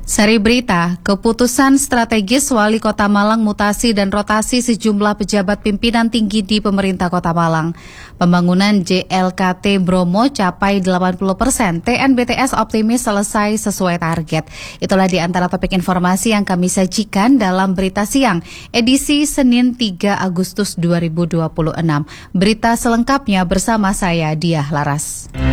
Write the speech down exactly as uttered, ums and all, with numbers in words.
Seri berita, keputusan strategis Wali Kota Malang mutasi dan rotasi sejumlah pejabat pimpinan tinggi di pemerintah Kota Malang. Pembangunan J L K T Bromo capai delapan puluh persen, T N B T S optimis selesai sesuai target. Itulah di antara topik informasi yang kami sajikan dalam Berita Siang, edisi Senin tiga Agustus dua ribu dua puluh enam. Berita selengkapnya bersama saya, Diah Laras.